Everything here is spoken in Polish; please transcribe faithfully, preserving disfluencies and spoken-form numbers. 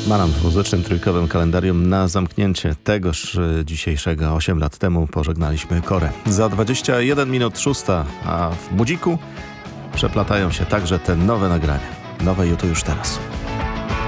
Maran w muzycznym trójkowym kalendarium na zamknięcie tegoż dzisiejszego. osiem lat temu pożegnaliśmy Korę. Za dwadzieścia jeden minut szósta, a w budziku przeplatają się także te nowe nagrania. Nowe i to już teraz.